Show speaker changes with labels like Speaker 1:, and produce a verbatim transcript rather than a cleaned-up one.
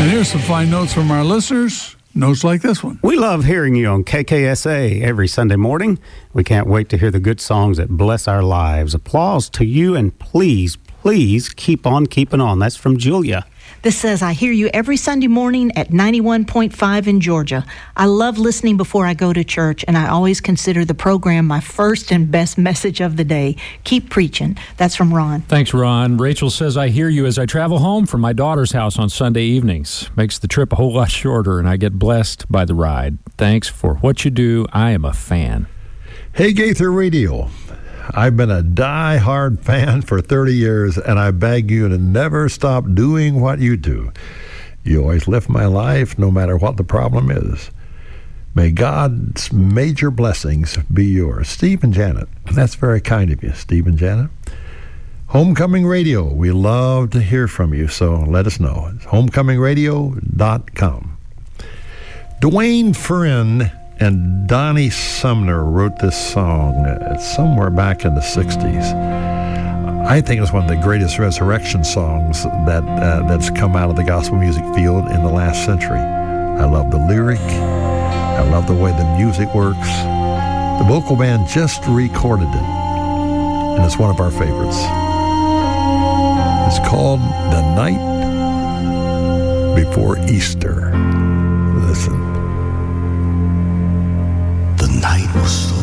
Speaker 1: And here's some fine notes from our listeners. Notes like this one.
Speaker 2: We love hearing you on K K S A every Sunday morning. We can't wait to hear the good songs that bless our lives. Applause to you, and please, please keep on keeping on. That's from Julia.
Speaker 3: This says, I hear you every Sunday morning at ninety-one point five in Georgia. I love listening before I go to church, and I always consider the program my first and best message of the day. Keep preaching. That's from Ron.
Speaker 4: Thanks, Ron. Rachel says, I hear you as I travel home from my daughter's house on Sunday evenings. Makes the trip a whole lot shorter, and I get blessed by the ride. Thanks for what you do. I am a fan.
Speaker 5: Hey, Gaither Radio. I've been a die-hard fan for thirty years, and I beg you to never stop doing what you do. You always lift my life, no matter what the problem is. May God's major blessings be yours. Steve and Janet. That's very kind of you, Steve and Janet. Homecoming Radio. We love to hear from you, so let us know. It's homecoming radio dot com. Dwayne Friend and Donnie Sumner wrote this song uh, somewhere back in the sixties. I think it's one of the greatest resurrection songs that uh, that's come out of the gospel music field in the last century. I love the lyric. I love the way the music works. The vocal band just recorded it, and it's one of our favorites. It's called The Night Before Easter. Listen.
Speaker 6: The night was so